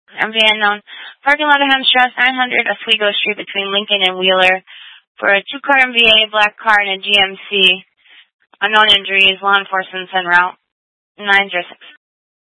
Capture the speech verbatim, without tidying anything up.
M V unknown. Parking lot of Hemstrasse, nine hundred Oswego Street between Lincoln and Wheeler for a two-car M V A, black car, and a G M C. Unknown injuries. Law enforcement's en route. nine zero six.